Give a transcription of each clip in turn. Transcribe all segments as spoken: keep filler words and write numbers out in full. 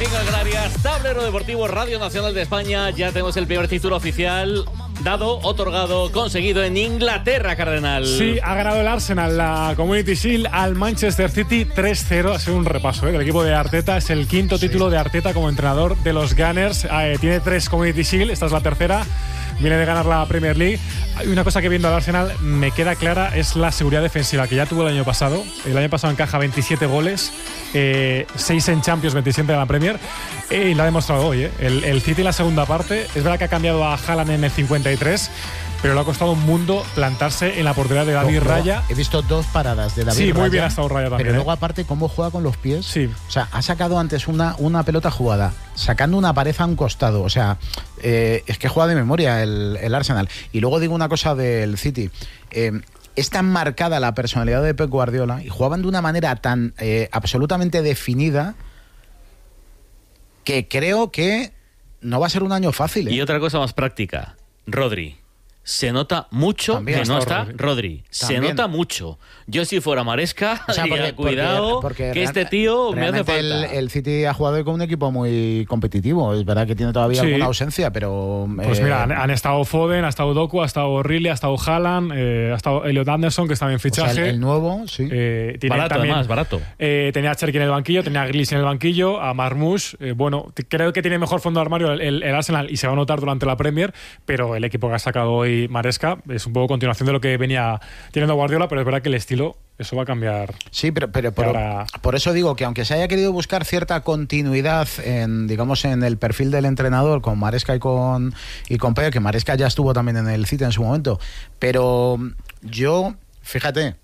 cinco en Canarias, Tablero Deportivo Radio Nacional de España. Ya tenemos el primer título oficial dado, otorgado, conseguido en Inglaterra, Cardenal. Sí, ha ganado el Arsenal la Community Shield al Manchester City tres cero. Ha sido un repaso, ¿eh? del equipo de Arteta. Es el quinto sí. título de Arteta como entrenador de los Gunners. Eh, tiene tres Community Shield, esta es la tercera. Viene de ganar la Premier League. Hay una cosa que viendo al Arsenal me queda clara, es la seguridad defensiva que ya tuvo el año pasado. El año pasado encaja veintisiete goles, eh, seis en Champions, veintisiete en la Premier. Eh, y lo ha demostrado hoy. Eh. El, el City en la segunda parte, es verdad que ha cambiado a Haaland en el cincuenta y tres, pero le ha costado un mundo plantarse en la portería de David no, Raya. He visto dos paradas de David sí, Raya. Sí, muy bien ha estado Raya también. Pero luego ¿eh? aparte cómo juega con los pies. Sí. O sea, ha sacado antes una, una pelota jugada, sacando una pared a un costado. O sea, eh, es que juega de memoria el, el Arsenal. Y luego digo una cosa del City. Eh, es tan marcada la personalidad de Pep Guardiola y jugaban de una manera tan eh, absolutamente definida que creo que no va a ser un año fácil. ¿eh? Y otra cosa más práctica, Rodri. Se nota mucho También que no está Rodri. Rodri. Se También. nota mucho. Yo si fuera Maresca, o sea, diría, cuidado, porque, porque que real, este tío me hace falta. El, el City ha jugado hoy con un equipo muy competitivo. Es verdad que tiene todavía sí. alguna ausencia, pero... Pues eh, mira, han, han estado Foden, ha estado Doku, ha estado Riley, ha estado Haaland, eh, ha estado Elliot Anderson, que está en fichaje. O sea, el, el nuevo, sí. Eh, tiene barato, también, además, barato. Eh, tenía a Cherki en el banquillo, tenía a Grealish en el banquillo, a Marmoush. Eh, bueno, t- creo que tiene mejor fondo de armario el, el, el Arsenal y se va a notar durante la Premier, pero el equipo que ha sacado hoy Maresca es un poco continuación de lo que venía teniendo Guardiola, pero es verdad que el estilo, eso va a cambiar. Sí, pero, pero por, ahora... por eso digo que aunque se haya querido buscar cierta continuidad en, digamos, en el perfil del entrenador con Maresca y con y con Pep, que Maresca ya estuvo también en el City en su momento, pero yo, fíjate,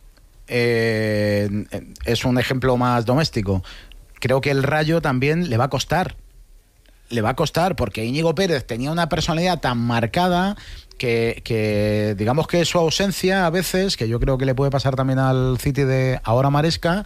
eh, es un ejemplo más doméstico. Creo que el Rayo también le va a costar. Le va a costar porque Íñigo Pérez tenía una personalidad tan marcada que, que digamos que su ausencia a veces, que yo creo que le puede pasar también al City de ahora Maresca,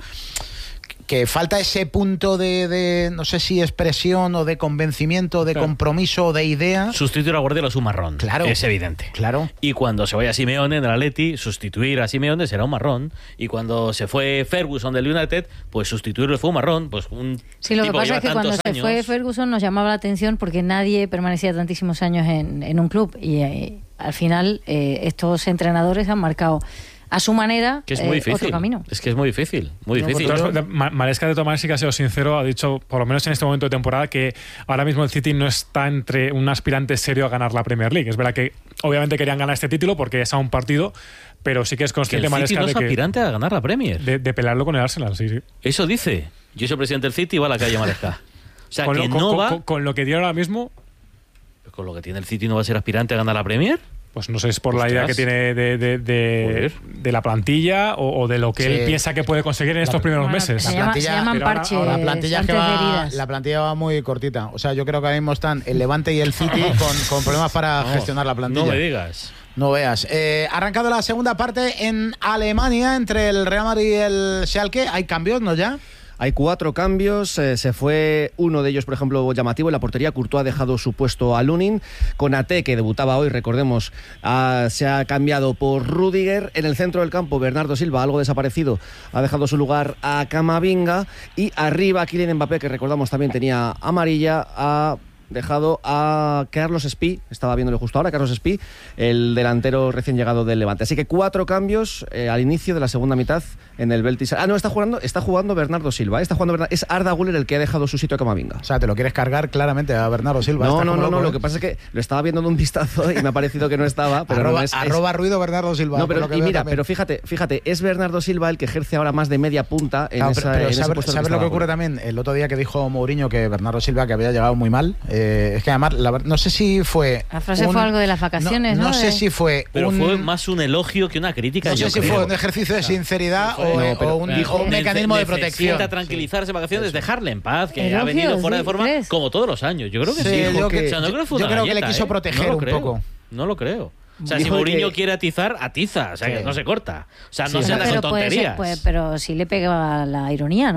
que falta ese punto de, de no sé si expresión o de convencimiento, de claro. compromiso o de idea. Sustituir a Guardiola es un marrón. Claro. Es evidente. Claro. Y cuando se vaya Simeone en el Atleti, sustituir a Simeone será un marrón. Y cuando se fue Ferguson del United, pues sustituirlo fue un marrón. Pues un sí, lo que tipo pasa que es que lleva cuando tantos se años... fue Ferguson nos llamaba la atención porque nadie permanecía tantísimos años en, en un club. Y eh, al final eh, estos entrenadores han marcado a su manera, que es muy eh, difícil. otro camino. Es que es muy difícil, muy No, difícil. Entonces, Maresca, de todas maneras, sí que ha sido sincero, ha dicho, por lo menos en este momento de temporada, que ahora mismo el City no está entre un aspirante serio a ganar la Premier League. Es verdad que obviamente querían ganar este título porque es a un partido, pero sí que es consciente que el City Maresca no es de que aspirante a ganar la Premier. De, de pelearlo con el Arsenal, sí, sí. Eso dice. Yo soy presidente del City y va a la calle Maresca. O sea, con, que lo, no con, va... con, con lo que tiene ahora mismo... ¿Con lo que tiene el City no va a ser aspirante a ganar la Premier? Pues no sé, es por Ostras. la idea que tiene de, de, de, de la plantilla o, o de lo que Sí. él piensa que puede conseguir en estos La- primeros Bueno, meses. se, La llama, plantilla- se llaman pero ahora- parches ahora La plantilla, que antes de va, heridas. la plantilla va muy cortita. O sea, yo creo que ahora mismo están el Levante y el City con, con problemas para No, gestionar la plantilla. No me digas. No veas. Eh, ha arrancado la segunda parte en Alemania entre el Real Madrid y el Schalke. ¿Hay cambios, no ya? Hay cuatro cambios, eh, se fue uno de ellos, por ejemplo, llamativo. En la portería, Courtois ha dejado su puesto a Lunin. Konaté, que debutaba hoy, recordemos, ha, se ha cambiado por Rüdiger. En el centro del campo, Bernardo Silva, algo desaparecido, ha dejado su lugar a Camavinga. Y arriba, Kylian Mbappé, que recordamos también tenía amarilla, ha dejado a Carlos Espí, estaba viéndole justo ahora, Carlos Espí, el delantero recién llegado del Levante. Así que cuatro cambios eh, al inicio de la segunda mitad en el Betis. Ah, no, está jugando, está jugando Bernardo Silva, ¿eh? está jugando Bernardo, es Arda Güler el que ha dejado su sitio a Camavinga. O sea, te lo quieres cargar claramente a Bernardo Silva. No, Estás no, como no, no, loco, lo ¿eh? que pasa es que lo estaba viendo de un vistazo y me ha parecido que no estaba, pero arroba, no es, es... arroba ruido Bernardo Silva. No, pero por lo que y veo mira, también. pero fíjate, fíjate, es Bernardo Silva el que ejerce ahora más de media punta en, Claro, esa, pero, pero en ese ¿sabes, puesto ¿sabes lo que ocurre estaba. también? El otro día que dijo Mourinho que Bernardo Silva que había llegado muy mal. Eh, es que además, la, ver- no sé si fue. La frase un- fue algo de las vacaciones, ¿no? No, no sé De- si fue. Pero un, fue más un elogio que una crítica. No yo sé si creo. fue un ejercicio de sinceridad Fue- o, no, eh, pero- o un, dijo, o un mecanismo de necesita protección. tranquilizarse en vacaciones, dejarle en paz, que ha Elogios, venido fuera de ¿sí? forma ¿Crees? como todos los años. Yo creo que sí. Sí, Dijo yo que- que- o sea, no creo que fue yo una creo que le galleta, quiso ¿eh? proteger No lo un creo. poco. No lo creo. O sea, Dijo si Mourinho que- quiere atizar, atiza. O sea, que Sí. no se corta. O sea, no Sí, se anda con pero, puede ser- tonterías. puede- pero sí le pega la ironía, ¿no?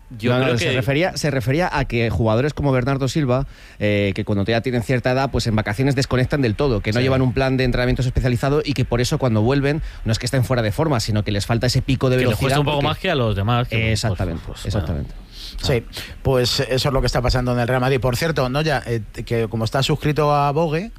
Yo no, creo no, que se refería, se refería a que jugadores como Bernardo Silva, eh, que cuando ya tienen cierta edad, pues en vacaciones desconectan del todo, que no Sí. llevan un plan de entrenamientos especializado y que por eso cuando vuelven no es que estén fuera de forma, sino que les falta ese pico de que les velocidad. cuesta un poco porque- más que a los demás. que, pues, Exactamente, pues, pues, exactamente. Sí, pues eso es lo que está pasando en el Real Madrid. Por cierto, no ya eh, que como está suscrito a Vogue.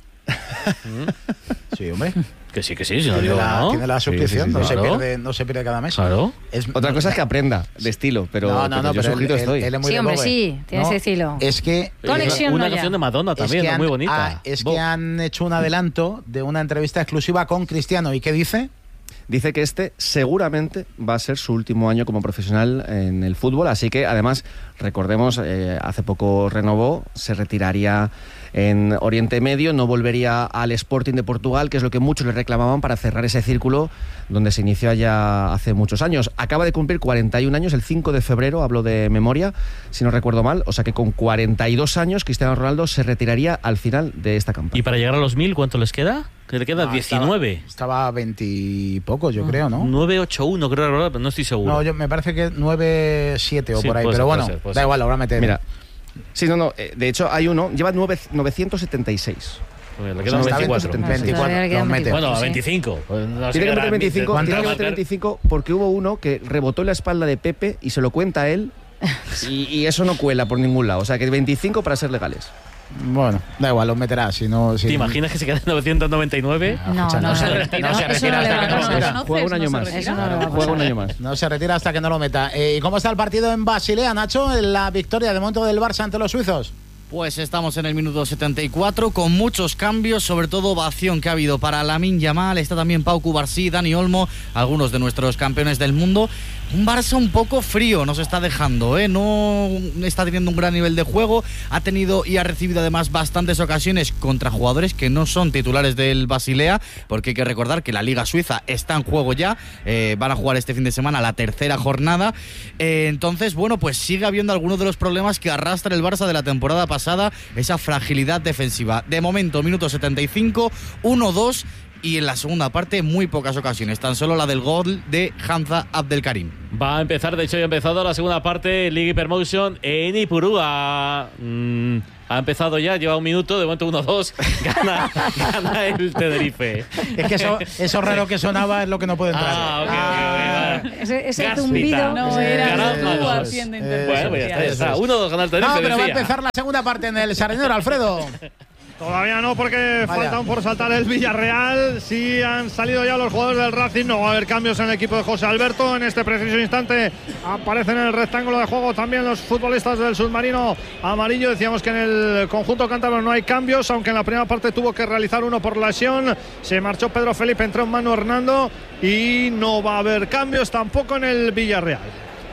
Sí, hombre. Bueno, que sí, que sí, si no Tiene digo la, no. tiene la suscripción, Sí, sí, sí, no, se claro. pierde, no se pierde cada mes. Claro. Es- Otra cosa es que aprenda de estilo, pero, no, no, pero no, yo pero suscrito él- él- estoy. él es muy Sí, de hombre, Vogue. sí, tiene No, ese estilo. Es que Conexión. Una no, ya. canción de Madonna también, es que muy han- bonita. ah, es Vogue. que han hecho un adelanto de una entrevista exclusiva con Cristiano. ¿Y qué dice? Dice que este seguramente va a ser su último año como profesional en el fútbol, así que además, recordemos, eh, hace poco renovó, se retiraría en Oriente Medio, no volvería al Sporting de Portugal, que es lo que muchos le reclamaban para cerrar ese círculo donde se inició ya hace muchos años. Acaba de cumplir cuarenta y un años, el cinco de febrero, hablo de memoria, si no recuerdo mal, o sea que con cuarenta y dos años Cristiano Ronaldo se retiraría al final de esta campaña. ¿Y para llegar a los mil cuánto les queda? Que le queda Ah, diecinueve. Estaba, estaba veinte y poco, yo creo, ¿no? nueve ocho uno, creo, pero no estoy seguro. No, yo, me parece que nueve siete o Sí, por ahí, puede pero ser, bueno, puede ser, puede da ser. igual, ahora meter. Mira, sí, no, no, eh, de hecho hay uno, lleva nueve, novecientos setenta y seis. Pues le O quedan sea, está veinticuatro. veinticuatro, Todavía le lo quedan mete. Bueno, a Sí. veinticinco. Pues no sé Tiene que qué meter era, veinticinco, ¿cuánto tiene que va a meter meter? veinticinco porque hubo uno que rebotó en la espalda de Pepe y se lo cuenta a él y, y eso no cuela por ningún lado. O sea que veinticinco para ser legales. Bueno, da igual, los meterá. Si no, si ¿Te imaginas que se queda en novecientos noventa y nueve? No, Escucha, no, no se no, retira, no, no se eso retira no le hasta va que a no se pasar. retira. Juega un año más. Eso no le va a Juega un pasar. año más. No se retira hasta que no lo meta. Eh, ¿Y cómo está el partido en Basilea, Nacho? En la victoria de momento del Barça ante los suizos. Pues estamos en el minuto setenta y cuatro con muchos cambios, sobre todo ovación que ha habido para Lamine Yamal, está también Pau Cubarsí, Dani Olmo, algunos de nuestros campeones del mundo. Un Barça un poco frío nos está dejando, ¿eh? No está teniendo un gran nivel de juego, ha tenido y ha recibido además bastantes ocasiones contra jugadores que no son titulares del Basilea, porque hay que recordar que la Liga Suiza está en juego ya, eh, van a jugar este fin de semana la tercera jornada, eh, entonces bueno, pues sigue habiendo algunos de los problemas que arrastra el Barça de la temporada pasada, esa fragilidad defensiva. De momento, minuto setenta y cinco, uno dos, y en la segunda parte muy pocas ocasiones, tan solo la del gol de Hamza Abdelkarim. Va a empezar, de hecho ya ha empezado la segunda parte, Liga Hypermotion en Ipurúa. Mm, ha empezado ya, lleva un minuto, de momento uno dos, gana, gana el Tenerife. Es que eso, eso raro que sonaba es lo que no puede entrar. Ah, ok, Ah. ok, ok. Ese, ese Gaspita. zumbido. No, Sí, era caramba, tú eso es. haciendo Eh, Bueno, pues ya está, ya Eso está. es. uno dos gana el Tenerife. No, pero va a decía. empezar la segunda parte en el Sardinero, Alfredo. Todavía no, porque Vaya. faltan por saltar el Villarreal. Sí han salido ya los jugadores del Racing. No va a haber cambios en el equipo de José Alberto. En este preciso instante aparecen en el rectángulo de juego también los futbolistas del submarino amarillo. Decíamos que en el conjunto cántabro no hay cambios, aunque en la primera parte tuvo que realizar uno por lesión. Se marchó Pedro Felipe, entró Manu Hernando y no va a haber cambios tampoco en el Villarreal.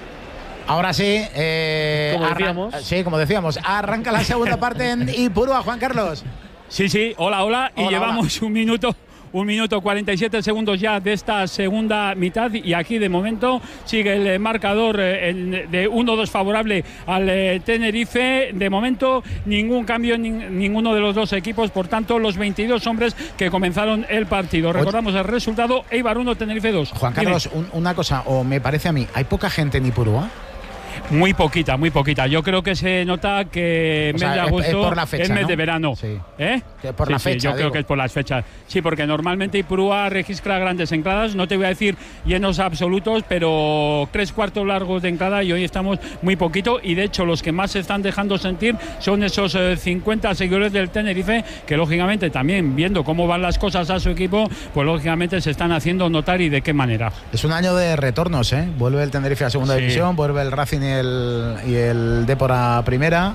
Ahora sí, eh, Como arran- decíamos. sí, como decíamos, arranca la segunda parte en Ipurúa, Juan Carlos. Sí, sí, hola, hola. Y Hola, llevamos un minuto, un minuto cuarenta y siete segundos ya de esta segunda mitad. Y aquí de momento sigue el marcador eh, en- de uno dos favorable al eh, Tenerife. De momento ningún cambio en nin- ninguno de los dos equipos. Por tanto, los veintidós hombres que comenzaron el partido. Recordamos el resultado: Eibar uno, Tenerife dos. Juan Dime. Carlos, un- una cosa, o me parece a mí, ¿hay poca gente en Ipurúa? Muy poquita, muy poquita. Yo creo que se nota que O mes sea, de es- agosto es por la fecha, mes ¿no? de verano. Sí. ¿Eh? Que por Sí, la sí, fecha, yo creo digo. que es por las fechas. Sí, porque normalmente Ipurúa registra grandes entradas. No te voy a decir llenos absolutos, pero tres cuartos largos de entrada y hoy estamos muy poquito. Y de hecho, los que más se están dejando sentir son esos eh, cincuenta seguidores del Tenerife, que lógicamente también viendo cómo van las cosas a su equipo, pues lógicamente se están haciendo notar y de qué manera. Es un año de retornos, ¿eh? Vuelve el Tenerife a segunda Sí. división, vuelve el Racing y el, y el Depor a primera.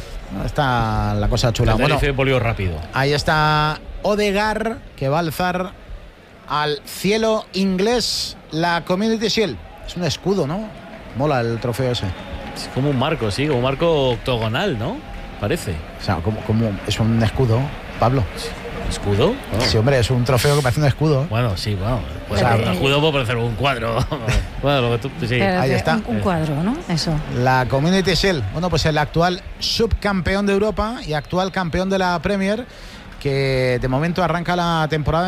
Está la cosa chula. El Bueno, Tenerife volvió rápido. ahí está Odegaard, que va a alzar al cielo inglés la Community Shield. Es un escudo, ¿no? Mola el trofeo ese. Es como un marco, sí, como un marco octogonal, ¿no? Parece. O sea, como, como es un escudo, Pablo. ¿Escudo? Sí, hombre, es un trofeo que parece un escudo. Bueno, sí, bueno. Pues O sea, un escudo puede parecer un cuadro. Bueno, lo que tú. Sí. Pero ahí de- está. Un, un cuadro, ¿no? Eso. La Community Shield, bueno, pues el actual subcampeón de Europa y actual campeón de la Premier, que de momento arranca la temporada de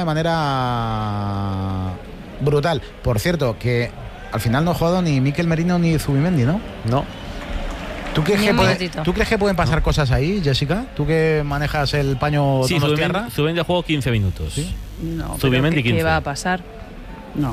manera brutal. Por cierto, que al final no ha jugado ni Mikel Merino ni Zubimendi, ¿no? No. ¿Tú crees, Ni que un puede- minutito. ¿Tú crees que pueden pasar cosas ahí, Jessica? ¿Tú que manejas el paño Sí, tonos Zubimendi, tierra? Zubimendi ha jugado quince minutos. ¿Sí? No, pero Zubimendi ¿qué, quince. ¿qué va a pasar? No.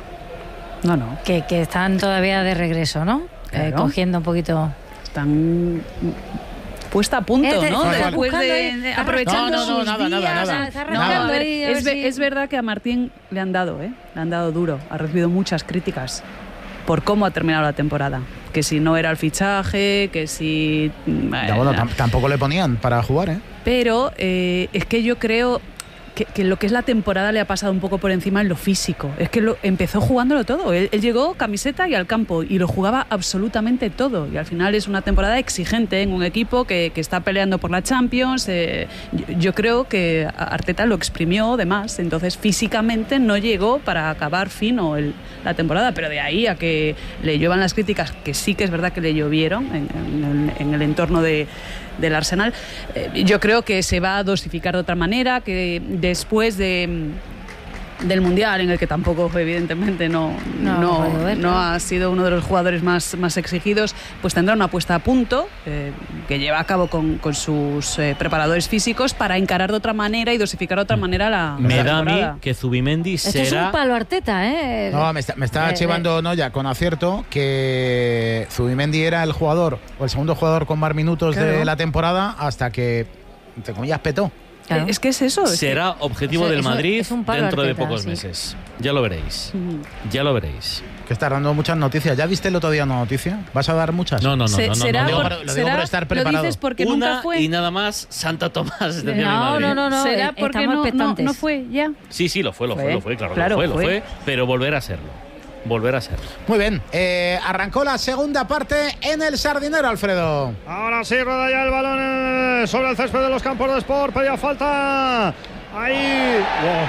No, no. Que, que están todavía de regreso, ¿no? Eh, Claro. cogiendo un poquito. Están puesta a punto, Eh, te- ¿no? vale, vale. Después de, Buscando de- ahí, está aprovechando No, no, no, sus nada, nada, días. nada. Está No, rascando a ver, ahí, a es, ver ve- si- es verdad que a Martín le han dado, ¿eh? Le han dado duro. Ha recibido muchas críticas por cómo ha terminado la temporada. Que si no era el fichaje, que si... Ya, bueno, tam- tampoco le ponían para jugar, ¿eh? Pero eh, es que yo creo que, que lo que es la temporada le ha pasado un poco por encima en lo físico. Es que lo, empezó jugándolo todo. Él, él llegó camiseta y al campo y lo jugaba absolutamente todo. Y al final es una temporada exigente en un equipo que, que está peleando por la Champions. Eh, yo, yo creo que Arteta lo exprimió de más. Entonces físicamente no llegó para acabar fino el, la temporada. Pero de ahí a que le lluevan las críticas, que sí que es verdad que le llovieron en, en el, en el entorno de... del Arsenal, eh, yo creo que se va a dosificar de otra manera, que después de del Mundial, en el que tampoco evidentemente no, No, no, no, ver, no ¿no? ha sido uno de los jugadores más, más exigidos, pues tendrá una puesta a punto eh, que lleva a cabo con, con sus eh, preparadores físicos para encarar de otra manera y dosificar de otra manera la, Me la da a temporada. mí que Zubimendi Esto es será... un palo Arteta, ¿eh? No, me está, me está Eh, chivando Noya con acierto que Zubimendi era el jugador o el segundo jugador con más minutos de Claro. la temporada hasta que, entre comillas, petó. Claro. Es que es eso. es que- será objetivo O sea, del es un- Madrid es un palo dentro de Arteta, pocos sí. meses. Ya lo veréis. Mm. Ya lo veréis. Que está dando muchas noticias. ¿Ya viste el otro día una noticia? ¿Vas a dar muchas? No, no, no. Se- no, no, será no, digo por- por- lo digo será- por estar lo preparado. dices porque Una nunca fue. y nada más Santa Tomás decía mi No, madre. no, no, no. ¿Será eh, porque estamos no, no, expectantes. no fue ya? Sí, sí, lo fue, lo fue, Fue. lo fue, claro, Claro, lo fue, lo fue. fue, pero volver a serlo. Volver a serlo. Muy bien. Eh, arrancó la segunda parte en el Sardinero, Alfredo. Ahora sí, rueda ya el balón eh, sobre el césped de los campos de Sport. Pedía falta. Ahí.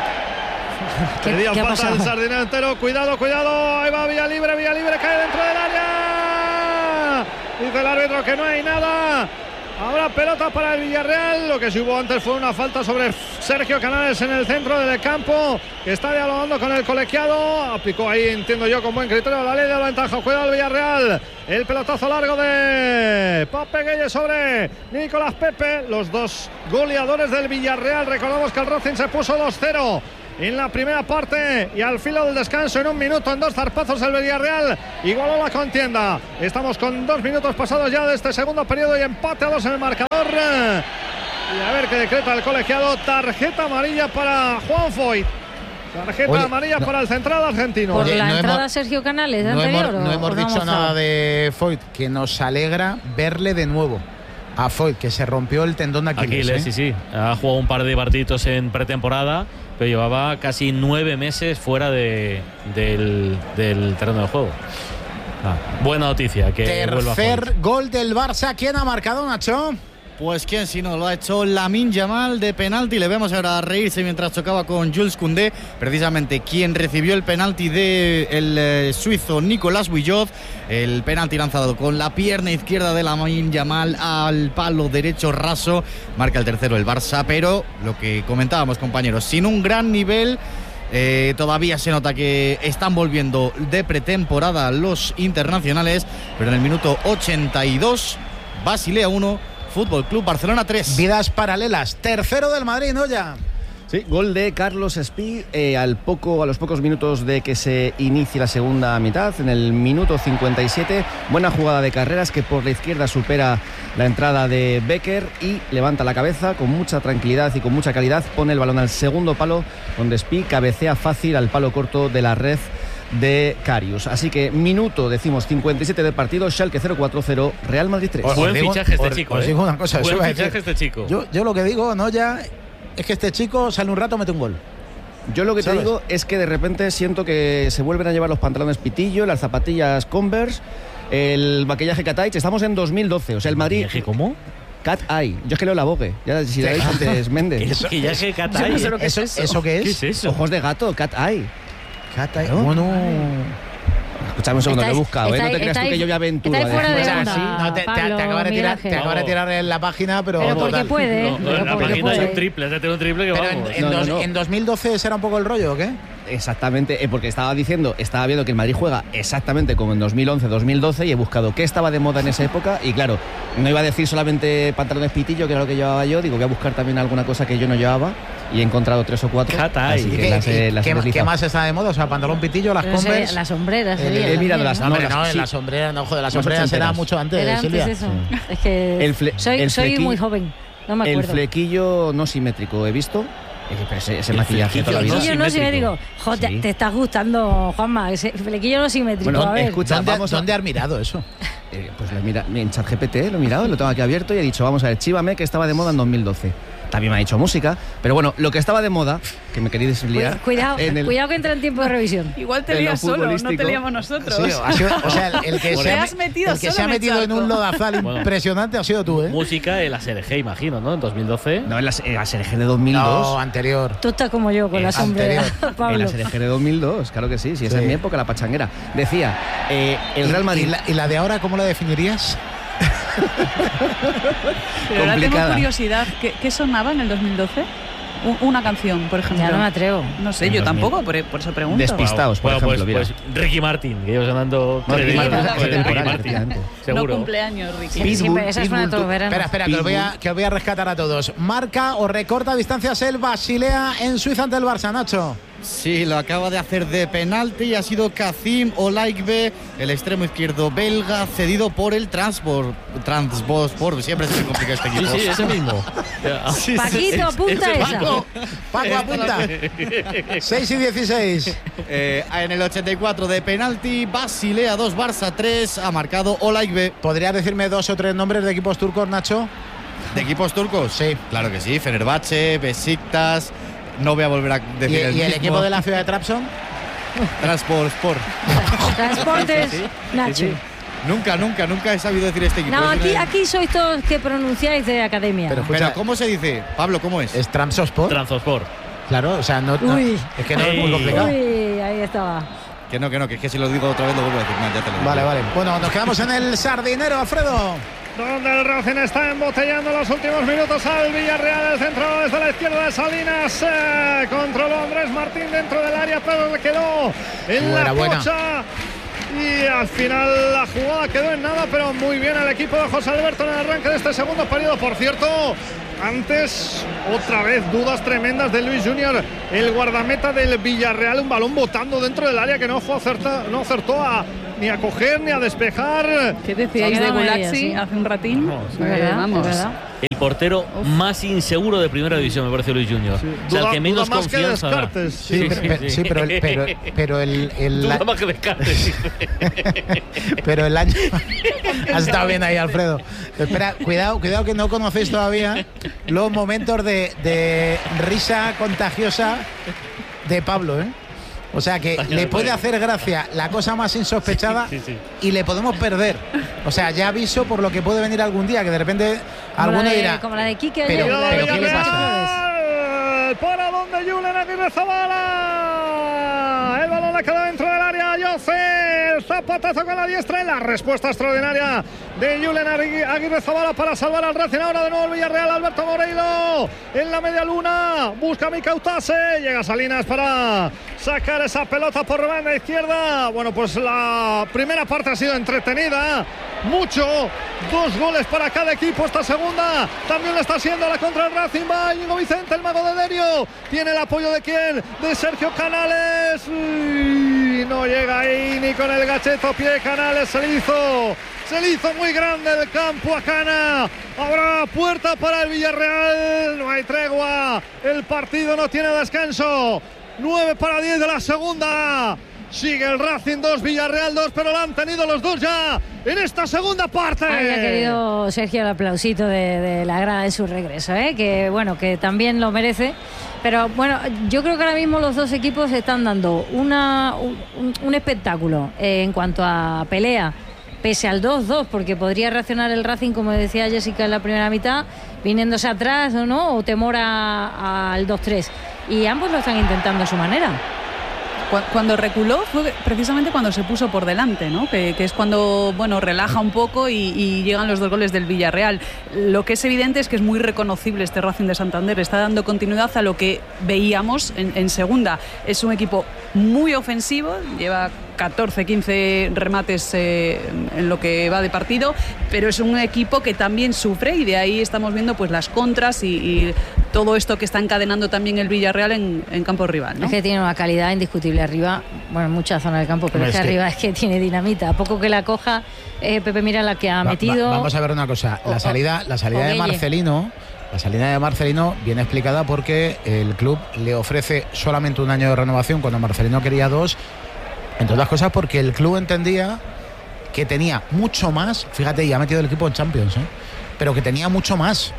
Wow. ¿Qué- Pedía qué ha falta pasado? el Sardinero entero. Cuidado, cuidado. Ahí va Villa Libre, Villa Libre cae dentro del área. Dice el árbitro que no hay nada. Habrá pelota para el Villarreal. Lo que sí hubo antes fue una falta sobre Sergio Canales en el centro del campo, que está dialogando con el colegiado. Aplicó ahí, entiendo yo, con buen criterio la ley de la ventaja. Cuidado el Villarreal. El pelotazo largo de Pape Gueye sobre Nicolás Pepe. Los dos goleadores del Villarreal. Recordamos que el Racing se puso dos cero en la primera parte y al filo del descanso, en un minuto, en dos zarpazos, el Villarreal igualó la contienda. Estamos con dos minutos pasados ya de este segundo periodo y empate a dos en el marcador. Y a ver qué decreta el colegiado. Tarjeta amarilla para Juan Foyt. Tarjeta Oye, amarilla no. para el central argentino. Por Oye, la no entrada hemos- Sergio Canales de No anterior. hemos, ¿o- no o hemos no ha dicho mostrado? nada de Foyt, que nos alegra verle de nuevo a Foyt, que se rompió el tendón de Aquiles. Aquiles, ¿eh? sí, sí. Ha jugado un par de partiditos en pretemporada, pero llevaba casi nueve meses fuera de, del, del terreno de juego. Ah, buena noticia que vuelva Tercer Foyt. gol del Barça. ¿Quién ha marcado, Nacho? Pues quién si no, lo ha hecho Lamine Yamal de penalti. Le vemos ahora reírse mientras chocaba con Jules Koundé, precisamente quien recibió el penalti del de eh, suizo Nicolás Buyot. El penalti lanzado con la pierna izquierda de Lamine Yamal al palo derecho raso. Marca el tercero el Barça, pero lo que comentábamos, compañeros, sin un gran nivel. Eh, todavía se nota que están volviendo de pretemporada los internacionales, pero en el minuto ochenta y dos, Basilea uno, Fútbol Club Barcelona tres. Vidas paralelas. Tercero del Madrid, ¿no? Ya. Sí, gol de Carlos Espí eh, al poco, a los pocos minutos de que se inicie la segunda mitad, en el minuto cincuenta y siete. Buena jugada de Carreras que por la izquierda supera la entrada de Becker y levanta la cabeza con mucha tranquilidad y con mucha calidad. Pone el balón al segundo palo, donde Espí cabecea fácil al palo corto de la red de Karius. Así que minuto, decimos, cincuenta y siete del partido. Schalke cero cuatro cero, Real Madrid tres. Os Buen digo- fichaje este os- chico, os ¿eh? digo una cosa, Buen eso iba a decir. fichaje este chico. Yo, yo lo que digo, no ya, es que este chico sale un rato, mete un gol. Yo lo que te ¿Sabes? digo es que de repente siento que se vuelven a llevar los pantalones pitillo, las zapatillas Converse, el maquillaje Cat Eye. Estamos en dos mil doce, o sea, el Madrid... ¿Maquillaje cómo? Cat Eye. Yo es que leo la Vogue. Ya si la veis antes, Méndez. Maquillaje Cat Yo no Eye. sé lo que es ¿Eso, eso. ¿Eso qué ¿Qué es? es eso? Ojos de gato, Cat Eye. Cata, Claro. bueno. Escúchame un segundo, lo he Estáis- buscado, ¿eh? No te estáis- creas tú que estáis- yo voy a aventura. estáis fuera de Después onda. así. No, te, te- Pablo, te acabo de Miguel tirar, Ángel. te acabo de tirar en la página, pero. Pero vamos, porque tal. puede. No, pero en la porque página puede. es un triple, es de tener un triple que Pero vamos. en, en No, no, dos- no. en dos mil doce será un poco el rollo, ¿o qué? Exactamente, eh, porque estaba diciendo, estaba viendo que el Madrid juega exactamente como en dos mil once, dos mil doce y he buscado qué estaba de moda en esa época y claro, no iba a decir solamente pantalones pitillo, que era lo que llevaba yo, digo, voy a buscar también alguna cosa que yo no llevaba y he encontrado tres o cuatro. Así que ¿Qué, las, he- las he qué- deslizado. qué más está de moda? O sea, pantalón pitillo, las Pero ese- Converse. las sombreras El- sería he mirado también, las ¿no? no, hombre, No, no, las- en las sombreras, no, joder, las Más sombreras era ochenteras. mucho antes, Era antes Silvia. eso. Es que El fle- soy, el soy flequillo- muy joven, no me El acuerdo. flequillo no simétrico he visto. Eh, pero ese, ese El maquillaje flequillo toda la vida. Flequillo no simétrico. simétrico. Joder, Sí. te está gustando, Juanma. Ese flequillo no simétrico. Bueno, a ver. escucha, ¿Dónde, vamos a- ¿Dónde has mirado eso? Eh, pues lo he mirado en ChatGPT, lo he mirado, lo tengo aquí abierto y he dicho, vamos a ver, chívame que estaba de moda en dos mil doce. También me ha dicho música, pero bueno, lo que estaba de moda, que me queréis liar. Cu- Cuidado, en el- cuidado que entra en tiempo de revisión. Igual te En lo lías solo, no futbolístico. te liamos nosotros. Sí, ha sido- o sea, el, el que Te se ha, has metido el que solo se ha en el metido en un charco. lodazal Bueno. impresionante ha sido tú, ¿eh? Música en la S R G, imagino, ¿no? En dos mil doce. No, en la, en la S R G de dos mil dos. No, anterior. Tú estás como yo con Eh, la sombrera, anterior. En Pablo. la S R G de dos mil dos, claro que sí, si esa Sí. es mi época, la pachanguera. Decía, eh, el Real ¿Y, Madrid. la, y la de ahora cómo la definirías? Pero ahora tengo complicada. curiosidad. ¿Qué, qué sonaba en el dos mil doce? U- Una canción, por ejemplo. Ya no me atrevo. No sé, yo tampoco, por, por eso pregunto. Despi- Despistaos, por Bueno, ejemplo, pues, mira. pues Ricky Martin, que llevo sonando. No, Ricky tres Martin días. es Pues atemporal, Ricky Martin, efectivamente. seguro. No cumpleaños, Ricky. Sí, Pitbull, siempre, esa suena Pitbull, todos los tú- veranos. Espera, espera, que os, voy a, que os voy a rescatar a todos. Marca o recorta distancias el Basilea en Suiza ante el Barça, Nacho. Sí, lo acaba de hacer de penalti y ha sido Kazim Olaigbe, el extremo izquierdo belga, cedido por el Transport. Transport, siempre se me complica este Sí, equipo. sí, ese mismo. Sí, sí, Paquito, sí. apunta ese esa. Paco, Paco apunta. seis y dieciséis. Eh, en el ochenta y cuatro de penalti, Basilea dos, Barça tres, ha marcado Olaigbe. ¿Podrías decirme dos o tres nombres de equipos turcos, Nacho? ¿De equipos turcos? Sí. Claro que sí, Fenerbahce, Besiktas, no voy a volver a ¿Y, decir el y el mismo. equipo de la ciudad de Trabzon? Transport Sport. Transportes, Nacho. Nunca, nunca, nunca he sabido decir este equipo. No, Es aquí, una- aquí sois todos que pronunciáis de academia. Pero Pero escucha, ¿cómo se dice? Pablo, ¿cómo es? ¿es Trabzonspor? Transport. Claro, o sea, no, no- Uy. es que no es muy Ey. complicado. Uy, ahí estaba. Que no, que no, que es que si lo digo otra vez lo vuelvo a decir mal, ya te lo digo. Vale, vale. Bueno, nos quedamos en el Sardinero, Alfredo. Donde el Racing está embotellando los últimos minutos al Villarreal, el centro desde la izquierda de Salinas, eh, controló Andrés Martín dentro del área, pero le quedó en Buena, la buena. pocha. Y al final la jugada quedó en nada, pero muy bien el equipo de José Alberto en el arranque de este segundo periodo. Por cierto, antes otra vez dudas tremendas de Luis Junior, el guardameta del Villarreal, un balón botando dentro del área que no fue acerta, no acertó a, ni a coger ni a despejar. ¿Qué decíais Se de ha quedado Gulaxi media, sí. hace un ratín? Vamos. Es verdad, vamos. es verdad. El portero más inseguro de primera división, me parece Luis Junior. O sea, el Duda- que menos duda más que confianza da. Descartes. Sí, Sí, pero, sí, pero- sí. sí, pero el, pero, pero el, el- Duda la- más que Descartes. pero el año has estado bien ahí, Alfredo. Espera, cuidado, cuidado que no conocéis todavía los momentos de, de risa contagiosa de Pablo, ¿eh? O sea que le puede hacer gracia la cosa más insospechada Sí, sí, sí. y le podemos perder. O sea, ya aviso por lo que puede venir algún día, que de repente Como alguno la de, dirá, como la de Quique pero- ayer, la de pero ¿qué le Quique pasa? Flores. Para donde Julen Aguirre Zabala. El balón le queda dentro del área. Jose, el zapatazo con la diestra y la respuesta extraordinaria de Julen Aguirre Zabala para salvar al Racing. Ahora de nuevo el Villarreal. Alberto Moreiro en la media luna. Busca a Mika Utase. Llega Salinas para sacar esa pelota por banda izquierda. Bueno, pues la primera parte ha sido entretenida. Mucho. Dos goles para cada equipo. Esta segunda también lo está haciendo la contra el Racing. Va Íñigo Vicente, el mago de Derio. Tiene el apoyo de quién? De Sergio Canales. Uy, no llega ahí ni con el gacheto pie. Canales se le hizo. Se le hizo muy grande el campo a Cana. Habrá puerta para el Villarreal. No hay tregua. El partido no tiene descanso. nueve para diez de la segunda. Sigue el Racing dos, Villarreal dos, pero lo han tenido los dos ya en esta segunda parte. Había querido Sergio el aplausito de, de la grada de su regreso, ¿eh? Que bueno, que también lo merece. Pero bueno, yo creo que ahora mismo los dos equipos están dando una, un, un espectáculo eh, en cuanto a pelea, pese al dos dos, porque podría reaccionar el Racing, como decía Jessica en la primera mitad, viniéndose atrás o no, o temor a- al dos tres. Y ambos lo están intentando a su manera. Cuando reculó fue precisamente cuando se puso por delante, ¿no? Que, que es cuando, bueno, relaja un poco y, y llegan los dos goles del Villarreal. Lo que es evidente es que es muy reconocible este Racing de Santander. Está dando continuidad a lo que veíamos en, en segunda. Es un equipo muy ofensivo, lleva catorce, quince remates eh, en lo que va de partido, pero es un equipo que también sufre y de ahí estamos viendo pues las contras y, y todo esto que está encadenando también el Villarreal en, en campo rival, ¿no? Es que tiene una calidad indiscutible arriba, bueno, en mucha zona del campo, pero es, es que, que arriba es que tiene dinamita. A poco que la coja, eh, Pepe, mira la que ha va, metido. Va, vamos a ver una cosa, la salida, la salida de Marcelino, la salida de Marcelino viene explicada porque el club le ofrece solamente un año de renovación cuando Marcelino quería dos. Entre otras cosas porque el club entendía que tenía mucho más, fíjate, y ha metido el equipo en Champions, ¿eh? Pero que tenía mucho más,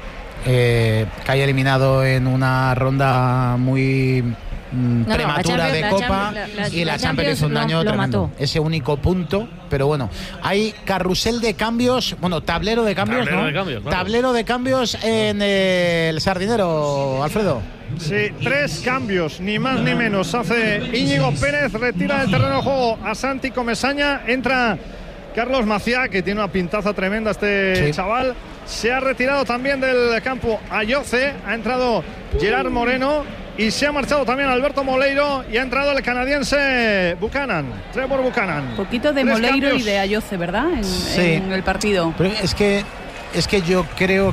eh, que haya eliminado en una ronda muy mm, no, prematura no, de la Copa la, la, y la, la Champions hizo un daño lo, tremendo. Lo ese único punto, pero bueno, hay carrusel de cambios, bueno, tablero de cambios, tablero ¿no? De cambios, claro. Tablero de cambios en el Sardinero, Alfredo. Sí, tres cambios, ni más ni menos. Hace Íñigo Pérez, retira del terreno de juego a Santi Comesaña, entra Carlos Maciá, que tiene una pintaza tremenda este sí. chaval. Se ha retirado también del campo Ayoce, ha entrado Gerard Moreno y se ha marchado también Alberto Moleiro y ha entrado el canadiense Buchanan, Trevor Buchanan. Un poquito de tres Moleiro cambios. Y de Ayoce, ¿verdad? En, sí. en el partido. Pero es que, es que yo creo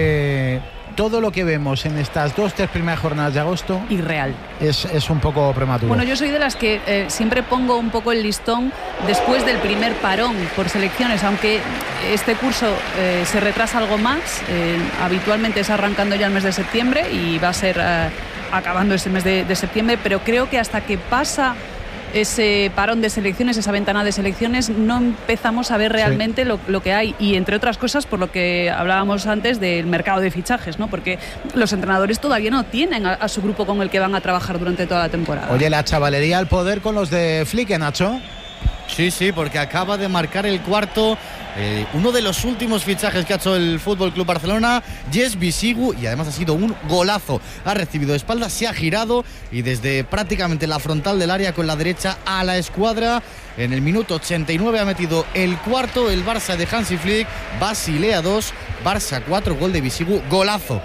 que todo lo que vemos en estas dos, tres primeras jornadas de agosto irreal. Es, es un poco prematuro. Bueno, yo soy de las que eh, siempre pongo un poco el listón después del primer parón por selecciones, aunque este curso eh, se retrasa algo más. Eh, habitualmente es arrancando ya el mes de septiembre y va a ser eh, acabando ese mes de, de septiembre, pero creo que hasta que pasa ese parón de selecciones, esa ventana de selecciones, no empezamos a ver realmente sí. lo, lo que hay, y entre otras cosas por lo que hablábamos antes del mercado de fichajes, ¿no? Porque los entrenadores todavía no tienen a, a su grupo con el que van a trabajar durante toda la temporada. Oye, la chavalería al poder con los de Flick, Nacho. Sí, sí, porque acaba de marcar el cuarto, eh, uno de los últimos fichajes que ha hecho el Fútbol Club Barcelona, Jess Bisigu, y además ha sido un golazo. Ha recibido de espaldas, se ha girado y desde prácticamente la frontal del área con la derecha a la escuadra. En el minuto ochenta y nueve ha metido el cuarto, el Barça de Hansi Flick. Basilea dos, Barça cuatro, gol de Bisigu, golazo.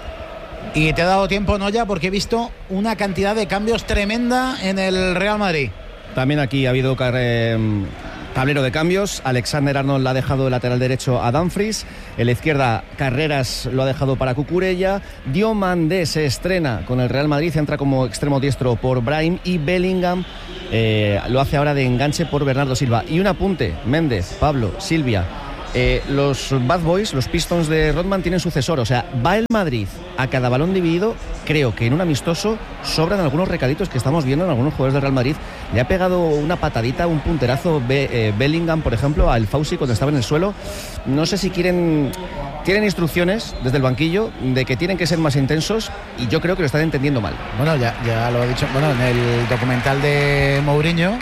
Y te he dado tiempo, ¿no? Ya, porque he visto una cantidad de cambios tremenda en el Real Madrid. También aquí ha habido eh, tablero de cambios. Alexander Arnold la ha dejado de lateral derecho a Dumfries. En la izquierda, Carreras lo ha dejado para Cucurella. Diomandé se estrena con el Real Madrid, entra como extremo diestro por Brahim. Y Bellingham eh, lo hace ahora de enganche por Bernardo Silva. Y un apunte, Méndez, Pablo, Silvia. Eh, los Bad Boys, los Pistons de Rodman tienen sucesor, o sea, va el Madrid a cada balón dividido. Creo que en un amistoso sobran algunos recaditos que estamos viendo en algunos jugadores del Real Madrid. Le ha pegado una patadita, un punterazo Be, eh, Bellingham, por ejemplo, al Fauci cuando estaba en el suelo. No sé si quieren tienen instrucciones desde el banquillo de que tienen que ser más intensos, y yo creo que lo están entendiendo mal. Bueno, ya, ya lo he dicho, bueno, en el documental de Mourinho,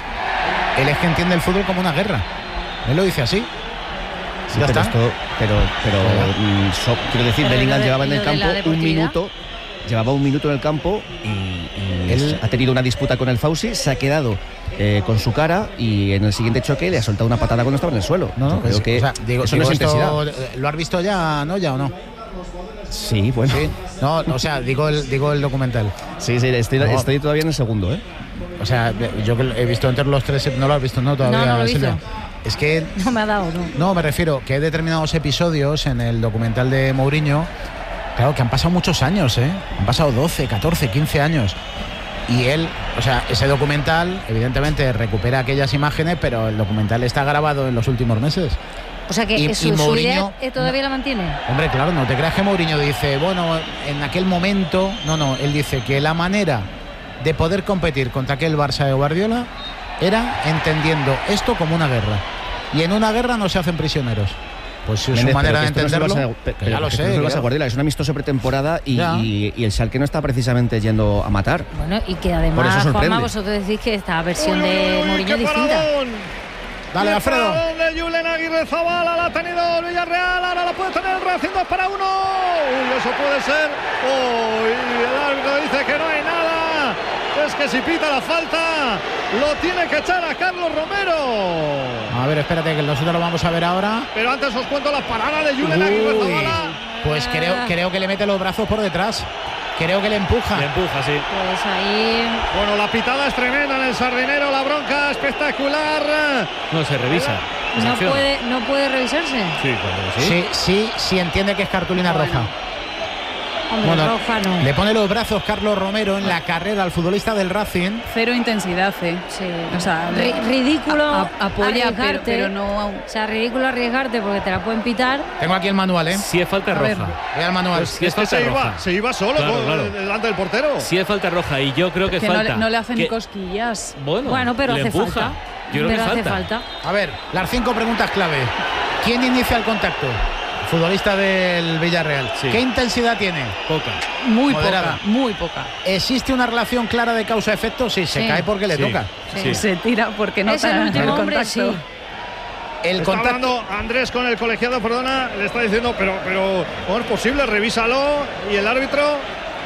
él es que entiende el fútbol como una guerra. Él lo dice así. Sí, pero, esto, pero, pero so, quiero decir, pero Bellingham de, llevaba en el campo un minuto, llevaba un minuto en el campo y, y él ha tenido una disputa con el Fauci, se ha quedado eh, con su cara y en el siguiente choque le ha soltado una patada cuando estaba en el suelo. No, no, creo es, que o sea, digo, eso digo no es esto, intensidad. ¿Lo has visto ya, no, ya o no? Sí, bueno. Sí. No, o sea, digo el, digo el documental. Sí, sí, estoy, no. estoy todavía en el segundo, ¿eh? O sea, yo que he visto entre los tres, no lo has visto, ¿no? Todavía, no, no lo he visto. Es que no me ha dado, no. No, me refiero que hay determinados episodios en el documental de Mourinho, claro, que han pasado muchos años, ¿eh? Han pasado doce, catorce, quince años. Y él, o sea, ese documental, evidentemente, recupera aquellas imágenes, pero el documental está grabado en los últimos meses. O sea que y, su, y Mourinho, su idea todavía no, la mantiene. Hombre, claro, no te creas que Mourinho dice, bueno, en aquel momento, no, no, él dice que la manera de poder competir contra aquel Barça de Guardiola era entendiendo esto como una guerra. Y en una guerra no se hacen prisioneros. Pues es su manera de entenderlo. No a, pero, ya lo sé. No Guardiola, es un amistoso pretemporada y, y, y el Schalke no está precisamente yendo a matar. Bueno, y que además, Juanma, vosotros decís que esta versión uy, uy, uy, de Mourinho es distinta. Dale, Alfredo. De Julen Aguirre Zabala, la ha tenido el Villarreal, ahora la puede tener el Racing dos para uno. Uy, eso puede ser. Uy, el árbitro dice que no hay nada. es que si pita la falta, lo tiene que echar a Carlos Romero. A ver, espérate, que nosotros lo vamos a ver ahora. Pero antes os cuento la parada de Julen Aguirre Zabala. Pues creo, creo que le mete los brazos por detrás. Creo que le empuja. Le empuja, sí. Pues ahí. Bueno, la pitada es tremenda en el Sardinero, la bronca espectacular. No se revisa. No puede, no puede revisarse. Sí, claro, sí. Sí, sí, sí entiende que es cartulina Bueno. roja. Hombre, Bueno, roja no. le pone los brazos Carlos Romero en la carrera al futbolista del Racing. Cero intensidad, ¿eh? Sí. O sea, Ri- ridículo. a- a- apoya, pero, arriesgarte. pero no. O sea, ridículo arriesgarte porque te la pueden pitar. Tengo aquí el manual, ¿eh? Si es falta A ver. roja. Voy al manual. Pues si es Es que falta se roja. iba, se iba solo Claro, con- claro. delante del portero. Si es falta roja y yo creo que, Que no, falta. le- no le hacen que- ni cosquillas. Bueno, Bueno, pero le hace empuja. falta. Yo creo pero que hace falta. falta. A ver, las cinco preguntas clave. ¿Quién inicia el contacto? Futbolista del Villarreal. Sí. ¿Qué intensidad tiene? Poca. Muy Moderada. poca, muy poca. ¿Existe una relación clara de causa-efecto? Sí, se Sí. cae porque le Sí. toca. Sí. Se tira porque no Es el último hombre, contacto. sí. El Está contacto. hablando Andrés con el colegiado, perdona, le está diciendo, pero, pero, ¿cómo es posible? Revísalo. Y el árbitro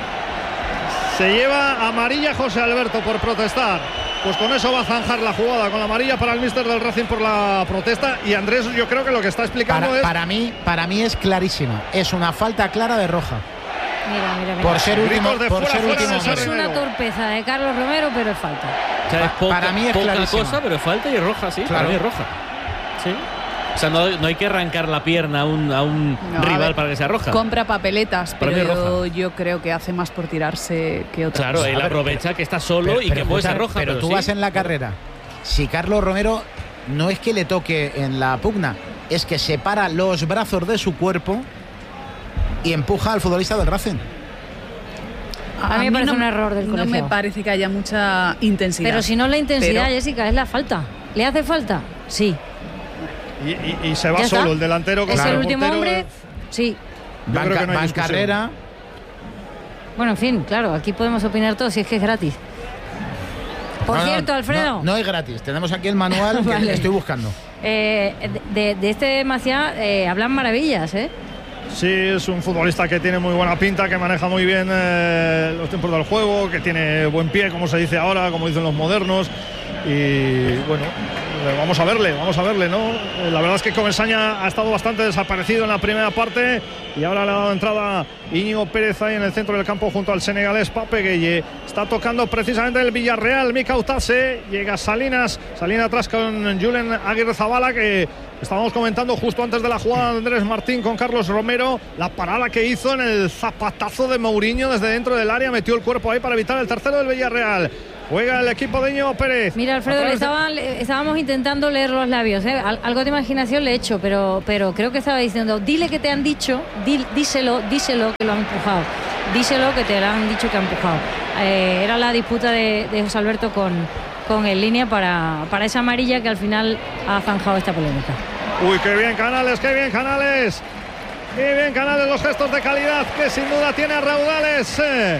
se lleva amarilla José Alberto por protestar. Pues con eso va a zanjar la jugada, con la amarilla para el míster del Racing por la protesta. Y Andrés, yo creo que lo que está explicando Para, es. para mí, para mí es clarísima. Es una falta clara de roja. Mira, mira, mira. Por ser último, Gritos de por fuera, ser fuera último del hombre. Es una torpeza de Carlos Romero, pero es falta. O sea, es Pa- poca, para mí es poca clarísima. cosa, pero es falta y es roja, sí. Para Claro. mí es roja. Sí. O sea, no, no hay que arrancar la pierna a un, a un No, a rival ver, para que sea roja. Compra papeletas, Para mí es pero yo, yo creo que hace más por tirarse que otra Claro, cosa. él A ver, aprovecha que está solo Pero- y pero que puede ser escucha, roja. Pero, Pero, tú sí. vas en la carrera. Si Carlos Romero no es que le toque en la pugna, es que separa los brazos de su cuerpo y empuja al futbolista del Racing. A mí me parece no, un error del No me colegiado. parece que haya mucha intensidad. Pero si no es la intensidad, Pero- Jessica, es la falta. ¿Le hace falta? Sí. Y, y- y se va Ya solo está. el delantero. con Es el el último portero. hombre. Sí. Yo Va en creo ca- que no hay va en discusión. carrera. Bueno, en fin, claro, aquí podemos opinar todos si es que es gratis. Por No, no, cierto, Alfredo, No, no es gratis. Tenemos aquí el manual que Vale. estoy buscando. eh, de, de este Maciá eh, hablan maravillas, ¿eh? Sí, es un futbolista que tiene muy buena pinta, que maneja muy bien eh, los tiempos del juego, que tiene buen pie, como se dice ahora, como dicen los modernos. Y bueno, eh, vamos a verle, vamos a verle, ¿no? Eh, La verdad es que Comesaña ha estado bastante desaparecido en la primera parte y ahora le ha dado entrada Íñigo Pérez ahí en el centro del campo junto al senegalés Pape Gueye. Está tocando precisamente el Villarreal, Mika Utase, llega Salinas, Salinas atrás con Julen Aguirre Zabala, que estábamos comentando justo antes de la jugada de Andrés Martín con Carlos Romero, la parada que hizo en el zapatazo de Mourinho desde dentro del área, metió el cuerpo ahí para evitar el tercero del Villarreal. Juega el equipo de Íñigo Pérez. Mira, Alfredo, A le través de- estaban- le- estábamos intentando leer los labios, ¿eh? Al- algo de imaginación le he hecho, pero, pero creo que estaba diciendo, dile que te han dicho, di- díselo, díselo que lo han empujado, díselo que te lo han dicho que ha empujado. Eh, era la disputa de, de José Alberto con, con el línea para, para esa amarilla que al final ha zanjado esta polémica. Uy, qué bien Canales, qué bien Canales. Qué bien Canales, los gestos de calidad que sin duda tiene a raudales. Eh.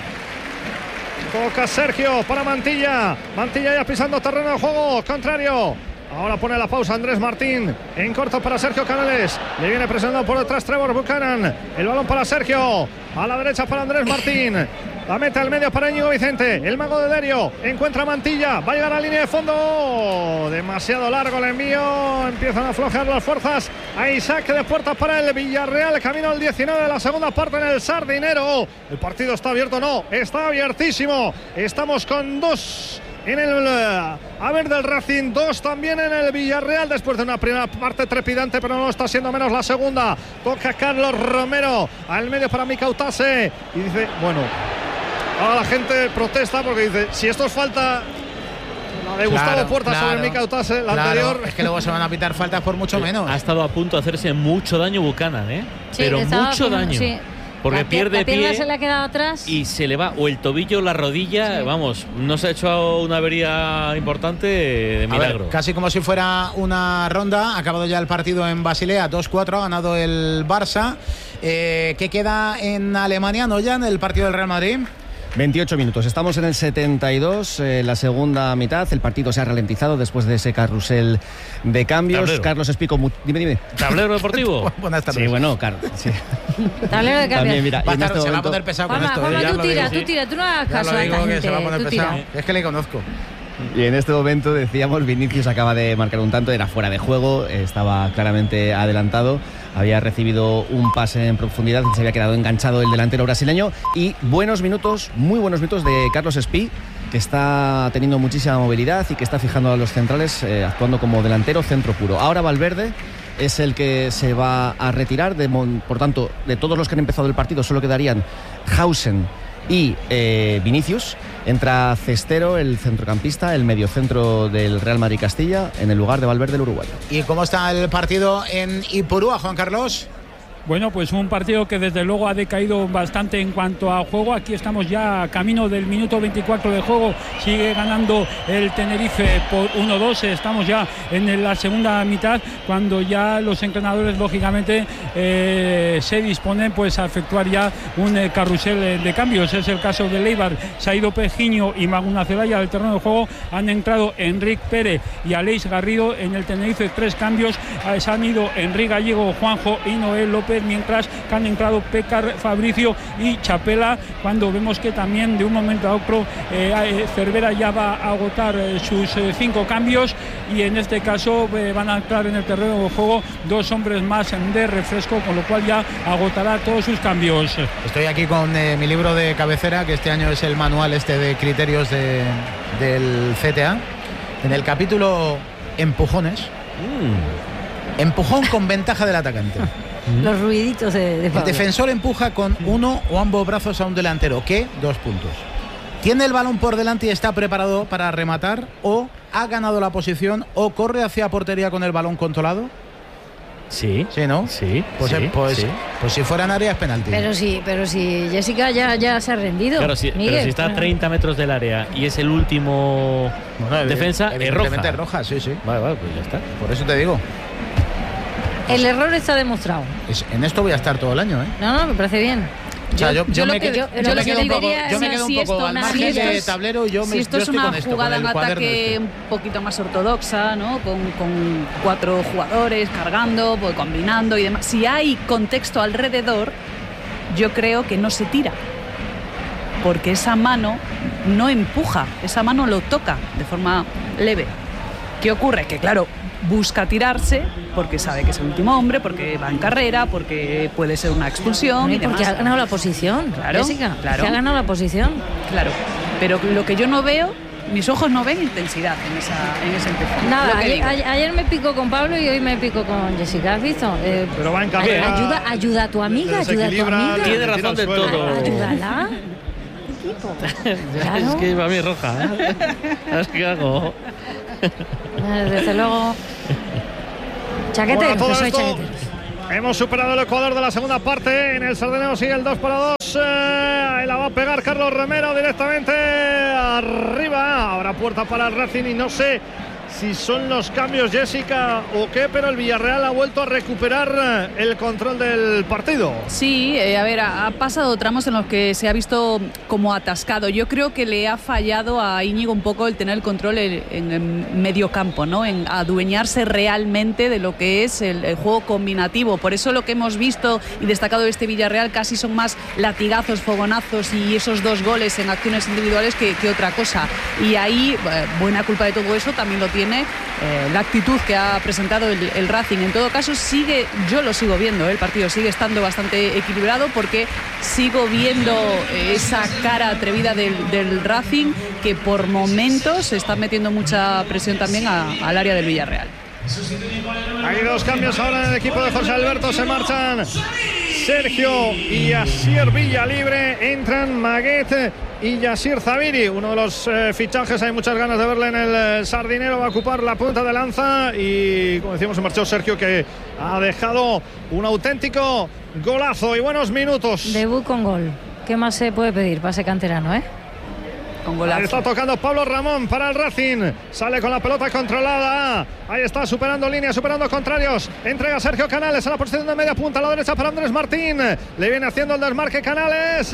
Toca Sergio para Mantilla. Mantilla ya pisando terreno de juego contrario. Ahora pone la pausa Andrés Martín. En corto para Sergio Canales. Le viene presionando por detrás Trevor Buchanan. El balón para Sergio. A la derecha para Andrés Martín. La mete al medio para Íñigo Vicente. El mago de Derio. Encuentra a Mantilla. Va a llegar a línea de fondo. Demasiado largo el envío. Empiezan a aflojar las fuerzas. Hay saque de puerta para el Villarreal. Camino al diecinueve de la segunda parte en el Sardinero. El partido está abierto. No, está abiertísimo. Estamos con dos en el uh, haber del Racing, dos también en el Villarreal después de una primera parte trepidante, pero no está siendo menos la segunda. Toca Carlos Romero al medio para Mika Utase y dice, bueno, ahora la gente protesta porque dice, si esto es falta, la de Gustavo Claro, Puerta claro, sobre Mika Utase, la claro, anterior. Es que luego se van a pitar faltas por mucho menos. Ha estado a punto de hacerse mucho daño Buchanan, ¿eh? Sí, Pero estaba mucho como- daño. sí. Porque La pier- pierde la pierna pie se le ha quedado atrás. y se le va o el tobillo o la rodilla. Sí. Vamos, no se ha hecho una avería importante de A ver, milagro. casi como si fuera una ronda. Ha acabado ya el partido en Basilea, dos cuatro, ha ganado el Barça. Eh, ¿Qué queda en Alemania, no ya en el partido del Real Madrid? veintiocho minutos. Estamos en el setenta y dos, eh, la segunda mitad. El partido se ha ralentizado después de ese carrusel de cambios. Tablero. Carlos Espico, mu- dime, dime. Tablero deportivo. Buenas tardes. Sí, bueno, Carlos. Sí. Tablero de También, cambios. mira, Va a y en estar- este se va a momento- poner pesado con Juanma, esto. Juanma, ¿eh? Ya tú lo tira, digo, tú sí. tira, tú no hagas Ya caso lo a digo esta que se va a gente, poner tú pesado. tira. Es que le conozco. Y en este momento decíamos, Vinicius acaba de marcar un tanto, era fuera de juego, estaba claramente adelantado, había recibido un pase en profundidad, se había quedado enganchado el delantero brasileño, y buenos minutos, muy buenos minutos de Carlos Espí, que está teniendo muchísima movilidad y que está fijando a los centrales, eh, actuando como delantero centro puro. Ahora Valverde es el que se va a retirar, de, por tanto, de todos los que han empezado el partido solo quedarían Hausen y eh, Vinicius. Entra Cestero, el centrocampista, el mediocentro del Real Madrid Castilla, en el lugar de Valverde, el uruguayo. ¿Y cómo está el partido en Ipurúa, Juan Carlos? Bueno, pues un partido que desde luego ha decaído bastante en cuanto a juego. Aquí estamos ya a camino del minuto veinticuatro de juego. Sigue ganando el Tenerife por uno dos. Estamos ya en la segunda mitad, cuando ya los entrenadores, lógicamente, eh, se disponen pues a efectuar ya un eh, carrusel de cambios. Es el caso de Leibar. Se ha ido Pejiño y Maguna Celaya del terreno de juego. Han entrado Enrique Pérez y Aleix Garrido. En el Tenerife tres cambios. Eh, se han ido Enrique Gallego, Juanjo y Noel López, mientras que han entrado Pécar, Fabricio y Chapela, cuando vemos que también de un momento a otro eh, Cervera ya va a agotar eh, sus eh, cinco cambios, y en este caso eh, van a entrar en el terreno de juego dos hombres más de refresco, con lo cual ya agotará todos sus cambios. Estoy aquí con eh, mi libro de cabecera, que este año es el manual este de criterios de, del C T A. En el capítulo Empujones, mm. empujón con ventaja del atacante. Los ruiditos de, de El Pablo. defensor empuja con uno o ambos brazos a un delantero que, dos puntos, tiene el balón por delante y está preparado para rematar, o ha ganado la posición, o corre hacia portería con el balón controlado. Sí. Sí, ¿no? Sí. Pues, sí, eh, pues, sí. pues si fuera en área es penalti. Pero sí, pero sí, Jessica ya, ya se ha rendido. Claro, sí, Miguel, pero si está a bueno. treinta metros del área y es el último Bueno, defensa, es evidentemente roja. es roja, sí, sí. Vale, vale, pues ya está. Por eso te digo. El error está demostrado. Es- en esto voy a estar todo el año, ¿eh? No, no, me parece bien. O sea, yo, yo yo lo me, que- que- yo- yo yo me lo que quedo un poco, diría yo me es quedo un si poco esto al na- margen si esto de es- tablero, y yo me si esto yo es estoy una con esto, jugada con en el cuaderno ataque este. un poquito más ortodoxa, ¿no? Con, con cuatro jugadores cargando, pues, combinando y demás. Si hay contexto alrededor, yo creo que no se tira. Porque esa mano no empuja, esa mano lo toca de forma leve. ¿Qué ocurre? Que claro, busca tirarse porque sabe que es el último hombre, porque va en carrera, porque puede ser una expulsión y Hombre, porque demás. ha ganado la posición, Claro, Jessica. claro. Que ha ganado la posición. Claro, pero lo que yo no veo, mis ojos no ven intensidad en, esa, en ese empujón. Nada, Lo que ayer, digo. ayer- ayer me pico con Pablo y hoy me pico con Jessica. ¿Has visto? Eh, Pero va en ay- carrera. ayuda, ayuda a tu amiga, ayuda a tu Desequilibra, amiga. Tiene le tira razón al del suelo. todo. Ayúdala. ¿Qué tipo? Claro. Es que va mi roja. ¿eh? ¿Sabes qué hago? Eh, Desde luego. Chaquetero, Bueno, todo que soy esto, chaquetero. hemos superado el Ecuador de la segunda parte. En el Sardeneo sigue el dos para dos. Eh, ahí la va a pegar Carlos Romero directamente arriba. Ahora puerta para el Racing, y no sé si son los cambios, Jessica, o qué, pero el Villarreal ha vuelto a recuperar el control del partido. Sí, eh, a ver, ha, ha pasado tramos en los que se ha visto como atascado. Yo creo que le ha fallado a Íñigo un poco el tener el control en, en el medio campo, ¿no? En adueñarse realmente de lo que es el, el juego combinativo. Por eso lo que hemos visto y destacado de este Villarreal casi son más latigazos, fogonazos y esos dos goles en acciones individuales que, que otra cosa. Y ahí, eh, buena culpa de todo eso también lo tiene eh, la actitud que ha presentado el, el Racing. En todo caso, sigue, yo lo sigo viendo, ¿eh? El partido sigue estando bastante equilibrado, porque sigo viendo eh, esa cara atrevida del, del Racing, que por momentos está metiendo mucha presión también a, al área del Villarreal. Hay dos cambios ahora en el equipo de José Alberto. Se marchan Sergio y Asier Villalibre. Entran Maguet y Yasir Zaviri. Uno de los eh, fichajes, hay muchas ganas de verle en el eh, Sardinero. Va a ocupar la punta de lanza. Y como decimos, se marchó Sergio, que ha dejado un auténtico golazo y buenos minutos. Debut con gol. ¿Qué más se puede pedir para ese canterano, eh? con golazo. Ahí está tocando Pablo Ramón para el Racing. Sale con la pelota controlada. Ahí está superando líneas, superando contrarios. Entrega Sergio Canales a la posición de media punta a la derecha para Andrés Martín. Le viene haciendo el desmarque Canales.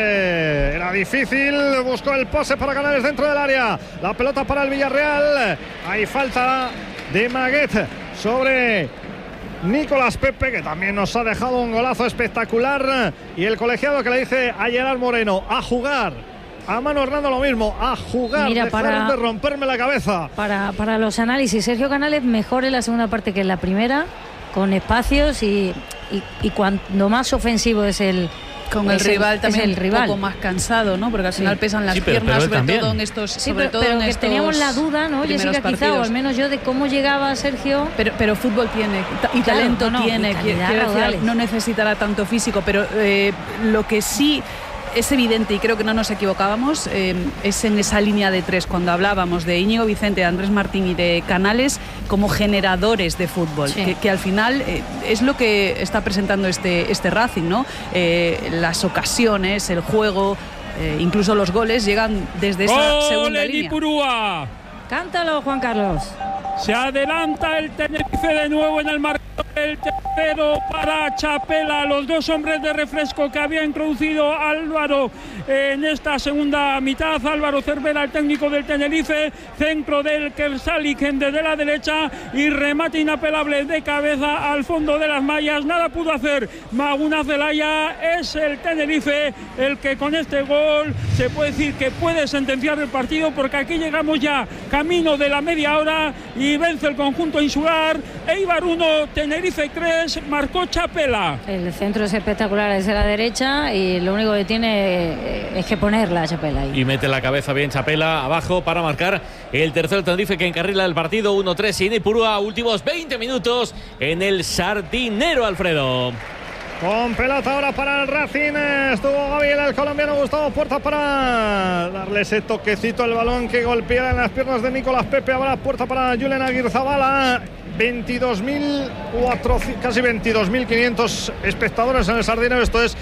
Eh, era difícil. Buscó el pase para Canales dentro del área. La pelota para el Villarreal. Hay falta de Maguet sobre Nicolás Pepe, que también nos ha dejado un golazo espectacular. Y el colegiado que le dice a Gerard Moreno: a jugar. A Manu Hernando lo mismo, a jugar. Mira, dejar para, de romperme la cabeza. Para, para los análisis, Sergio Canales mejor en la segunda parte que en la primera, con espacios y, y, y cuando más ofensivo es el con el es rival el, también el rival. un poco más cansado, ¿no? Porque al final sí. pesan las sí, pero, piernas, pero sobre también. todo en estos, sí, sobre pero, todo pero en que estos teníamos la duda, ¿no? Jessica, quizá, o al menos yo, de cómo llegaba Sergio. Pero, pero fútbol tiene y claro, talento no, no, tiene, y calidad, quiero decir, raudales. no necesitará tanto físico, pero eh, lo que sí es evidente, y creo que no nos equivocábamos, eh, es en esa línea de tres, cuando hablábamos de Íñigo Vicente, de Andrés Martín y de Canales como generadores de fútbol, sí. que, que al final eh, es lo que está presentando este, este Racing, ¿no? Eh, las ocasiones, el juego, eh, incluso los goles llegan desde esa segunda línea. Ipurúa! Cántalo, Juan Carlos. Se adelanta el Tenerife de nuevo en el marcador. El tercero para Chapela, los dos hombres de refresco que había introducido Álvaro en esta segunda mitad. Álvaro Cervera, el técnico del Tenerife, centro del Kersaliken desde la derecha y remate inapelable de cabeza al fondo de las mallas. Nada pudo hacer Maguna Zelaya. Es el Tenerife el que con este gol se puede decir que puede sentenciar el partido, porque aquí llegamos ya camino de la media hora y vence el conjunto insular. Eibar uno, Tenerife tres, marcó Chapela. El centro es espectacular desde la derecha y lo único que tiene es que ponerla a Chapela ahí. Y mete la cabeza bien Chapela abajo para marcar el tercer Tenerife que encarrila el partido. Uno tres sin Ipurúa, últimos veinte minutos en el Sardinero, Alfredo. Con pelota ahora para el Racing. Estuvo Gabriel, el colombiano Gustavo Puerta, para darle ese toquecito al balón que golpea en las piernas de Nicolás Pepe. Ahora Puerta para Julen Aguirrezabala. veintidós mil cuatrocientos, casi veintidós mil quinientos espectadores en el Sardinero. Esto es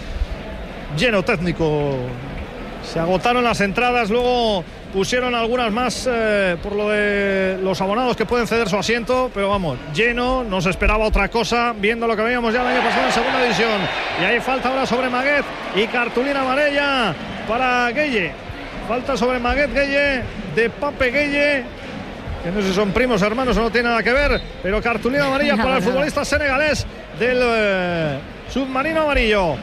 lleno técnico. Se agotaron las entradas, luego pusieron algunas más eh, por lo de los abonados que pueden ceder su asiento, pero vamos, lleno, no se esperaba otra cosa, viendo lo que veíamos ya el año pasado en segunda división. Y ahí falta ahora sobre Maguet y cartulina amarilla para Gueye. Falta sobre Maguet Gueye, de Pape Gueye, que no sé si son primos, hermanos o no tiene nada que ver, pero cartulina amarilla no, para el no. futbolista senegalés del eh, submarino amarillo.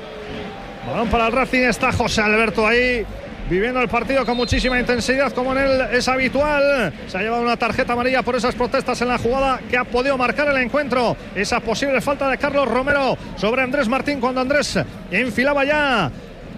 Balón para el Racing, está José Alberto ahí, viviendo el partido con muchísima intensidad, como en él es habitual. Se ha llevado una tarjeta amarilla por esas protestas en la jugada que ha podido marcar el encuentro. Esa posible falta de Carlos Romero sobre Andrés Martín, cuando Andrés enfilaba ya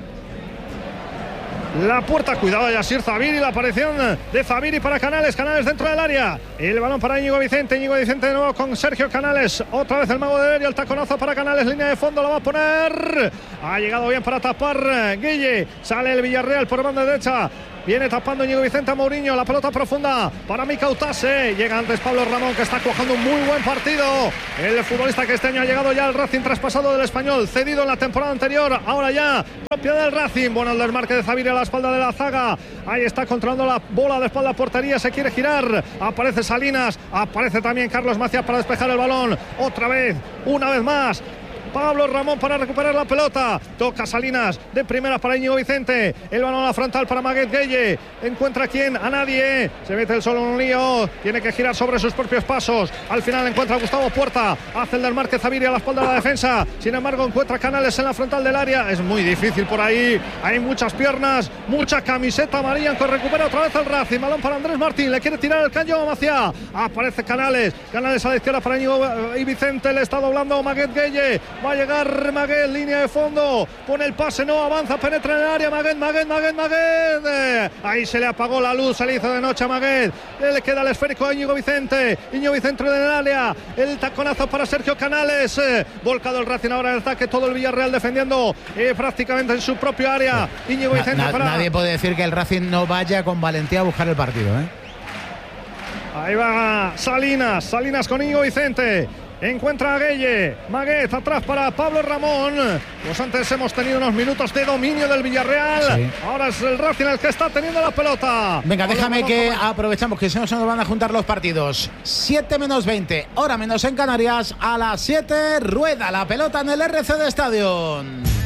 la puerta. Cuidado, Yasir Zaviri, la aparición de Zaviri para Canales. Canales dentro del área. El balón para Íñigo Vicente. Íñigo Vicente de nuevo con Sergio Canales. Otra vez el mago de Derio. El taconazo para Canales. Línea de fondo, lo va a poner. Ha llegado bien para tapar Guille. Sale el Villarreal por banda derecha. Viene tapando Íñigo Vicente a Mourinho. La pelota profunda para Mika Utase. Llega antes Pablo Ramón, que está cuajando un muy buen partido. El futbolista que este año ha llegado ya al Racing traspasado del Español, cedido en la temporada anterior, ahora ya propio del Racing. Bueno, el desmarque de Zaviri a la espalda de la zaga. Ahí está controlando la bola de espalda a portería. Se quiere girar. Aparece Salinas. Aparece también Carlos Macías para despejar el balón. Otra vez, una vez más. Pablo Ramón para recuperar la pelota. Toca Salinas de primera para Íñigo Vicente. El balón a la frontal para Maguet Gueye. Encuentra a quién, a nadie. Se mete el solo en un lío. Tiene que girar sobre sus propios pasos. Al final encuentra a Gustavo Puerta. Hace el desmarque Zaviri a la espalda de la defensa. Sin embargo encuentra Canales en la frontal del área. Es muy difícil por ahí. Hay muchas piernas, mucha camiseta amarilla que recupera otra vez el Racing. Balón para Andrés Martín. Le quiere tirar el caño a Maciá. Aparece Canales. Canales a la izquierda para Íñigo y Vicente. Le está doblando Maguet Gueye. Va a llegar Maguet, línea de fondo, pone el pase, no avanza, penetra en el área. Maguet, Maguet, Maguet, Maguet. Eh, ahí se le apagó la luz, se le hizo de noche a Maguet. Le queda el esférico a Íñigo Vicente. Íñigo Vicente en el área. El taconazo para Sergio Canales. Eh, volcado el Racing ahora en el ataque, todo el Villarreal defendiendo eh, prácticamente en su propio área. Íñigo Vicente na, na, para... Nadie puede decir que el Racing no vaya con valentía a buscar el partido, ¿eh? Ahí va Salinas, Salinas con Íñigo Vicente. encuentra a Gueye. Maguez atrás para Pablo Ramón. Pues antes hemos tenido unos minutos de dominio del Villarreal. Sí. Ahora es el Racing el que está teniendo la pelota. Venga, Pablo déjame Ramón, que Ramón. aprovechamos que se nos van a juntar los partidos. siete menos veinte, hora menos en Canarias. A las siete rueda la pelota en el R C D Stadium.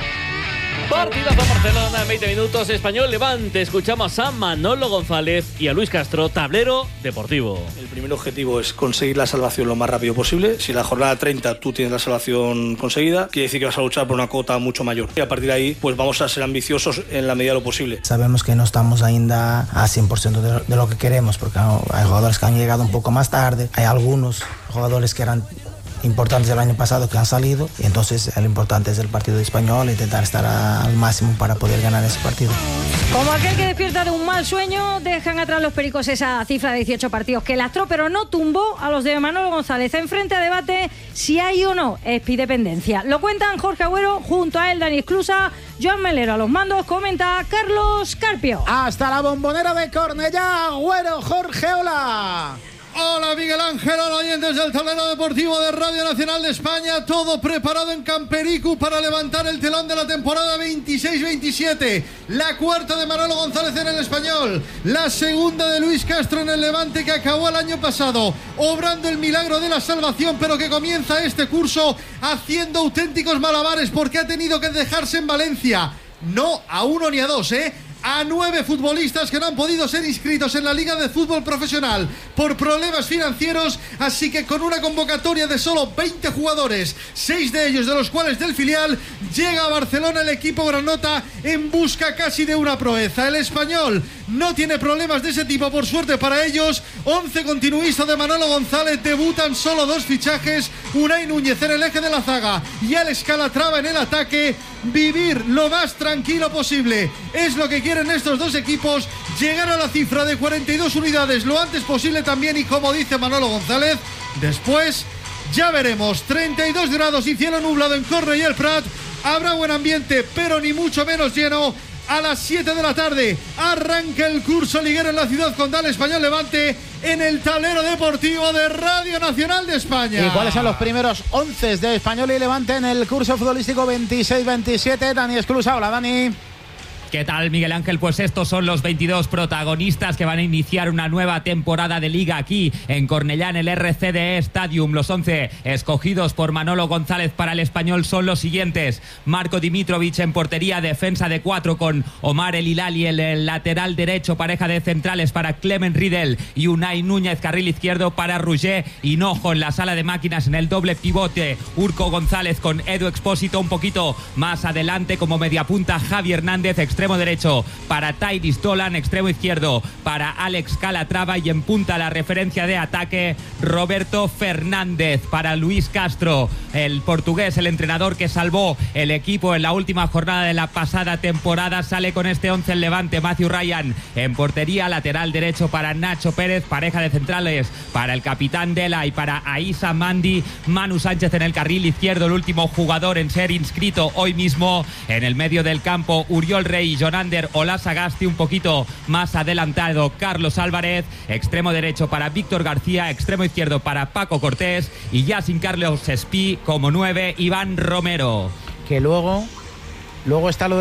Partidazo Barcelona en veinte minutos. Español Levante. Escuchamos a Manolo González y a Luis Castro, tablero deportivo. El primer objetivo es conseguir la salvación lo más rápido posible. Si la jornada treinta tú tienes la salvación conseguida, quiere decir que vas a luchar por una cuota mucho mayor. Y a partir de ahí, pues vamos a ser ambiciosos en la medida de lo posible. Sabemos que no estamos ainda a cien por ciento de, de lo que queremos, porque hay jugadores que han llegado un poco más tarde, hay algunos jugadores que eran importantes del año pasado que han salido, y entonces lo importante es el partido de Español, intentar estar a, al máximo para poder ganar ese partido. Como aquel que despierta de un mal sueño, dejan atrás los pericos esa cifra de dieciocho partidos que lastró, pero no tumbó a los de Manolo González. Enfrente a debate si hay o no espidependencia. Lo cuentan Jorge Agüero, junto a él Dani Esclusa, Joan Melero a los mandos, comenta Carlos Carpio. Hasta la Bombonera de Cornellá, Agüero, Jorge, hola. Hola Miguel Ángel, hola oyentes del tablero deportivo de Radio Nacional de España. Todo preparado en Campericu para levantar el telón de la temporada veintiséis veintisiete. La cuarta de Manolo González en el Español, la segunda de Luis Castro en el Levante, que acabó el año pasado obrando el milagro de la salvación, pero que comienza este curso haciendo auténticos malabares porque ha tenido que dejarse en Valencia, no a uno ni a dos, eh a nueve futbolistas que no han podido ser inscritos en la Liga de Fútbol Profesional por problemas financieros, así que con una convocatoria de solo veinte jugadores, seis de ellos de los cuales del filial, llega a Barcelona el equipo granota en busca casi de una proeza. El Español no tiene problemas de ese tipo, por suerte para ellos. once continuistas de Manolo González, debutan solo dos fichajes, Unai Núñez en el eje de la zaga y Alex Calatrava en el ataque. Vivir lo más tranquilo posible es lo que quieren estos dos equipos, llegar a la cifra de cuarenta y dos unidades lo antes posible también, y como dice Manolo González, después ya veremos. Treinta y dos grados y cielo nublado en Cornellà y el Prat, habrá buen ambiente pero ni mucho menos lleno. A las siete de la tarde arranca el curso liguero en la ciudad condal. Español Levante en el tablero deportivo de Radio Nacional de España. ¿Y cuáles son los primeros once de Español y Levante en el curso futbolístico veintiséis veintisiete? Dani Esclusa, hola Dani. ¿Qué tal, Miguel Ángel? Pues estos son los veintidós protagonistas que van a iniciar una nueva temporada de Liga aquí en Cornellá, en el R C D Stadium. Los once escogidos por Manolo González para el Español son los siguientes: Marco Dimitrovic en portería, defensa de cuatro con Omar El Hilali en el lateral derecho, pareja de centrales para Clement Riedel y Unai Núñez, carril izquierdo para Roger Hinojo. En la sala de máquinas, en el doble pivote, Urco González con Edu Expósito un poquito más adelante como mediapunta, Javi Hernández, extremo derecho para Tairis Dolan, extremo izquierdo para Alex Calatrava, y en punta la referencia de ataque Roberto Fernández. Para Luis Castro, el portugués, el entrenador que salvó el equipo en la última jornada de la pasada temporada, sale con este once el Levante. Matthew Ryan en portería, lateral derecho para Nacho Pérez, pareja de centrales para el capitán Dela y para Aissa Mandi, Manu Sánchez en el carril izquierdo, el último jugador en ser inscrito hoy mismo. En el medio del campo, Uriol Rey, Jonander Olasagasti, un poquito más adelantado Carlos Álvarez, extremo derecho para Víctor García, extremo izquierdo para Paco Cortés, y ya sin Carlos Espí como nueve, Iván Romero. Que luego, luego está lo de